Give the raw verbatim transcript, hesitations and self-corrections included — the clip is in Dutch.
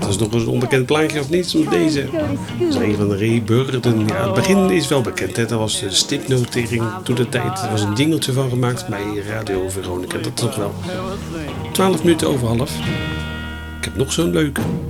Dat is nog eens een onbekend plaatje of niet? Zoals deze. Dat is een van de Ray Burden. Ja, het begin is wel bekend. Hè? Dat was de stipnotering toen de tijd. Er was een jingeltje van gemaakt bij Radio Veronica. Dat is toch wel twaalf minuten over half. Ik heb nog zo'n leuke.